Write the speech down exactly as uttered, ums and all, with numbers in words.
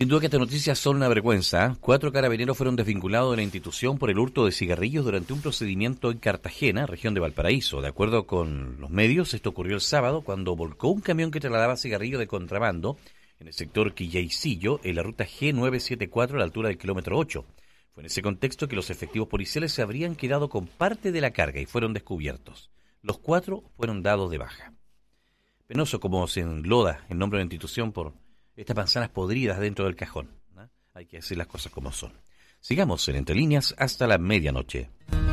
Sin duda que estas noticias son una vergüenza. ¿eh? Cuatro carabineros fueron desvinculados de la institución por el hurto de cigarrillos durante un procedimiento en Cartagena, región de Valparaíso. De acuerdo con los medios, esto ocurrió el sábado cuando volcó un camión que trasladaba cigarrillos de contrabando en el sector Quillaycillo, en la ruta G novecientos setenta y cuatro a la altura del kilómetro ocho. Fue en ese contexto que los efectivos policiales se habrían quedado con parte de la carga y fueron descubiertos. Los cuatro fueron dados de baja. Penoso como se enloda el nombre de la institución por estas manzanas podridas dentro del cajón, ¿no? Hay que decir las cosas como son. Sigamos en Entre Líneas hasta la medianoche.